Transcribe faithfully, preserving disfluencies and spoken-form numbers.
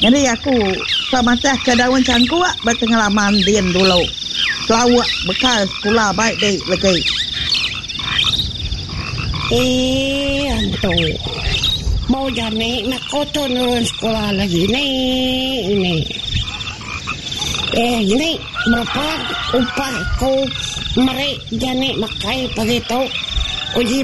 Jadi aku sama-sama ke daun cangkuk berpengalaman dian dulu. Selawak bekal sekolah baik deh lagi. Eh, anto. Mau jani nak kotor nurun sekolah lagi ni ini. Eh, ini berapa upah ko mari jani makai begitu. Uji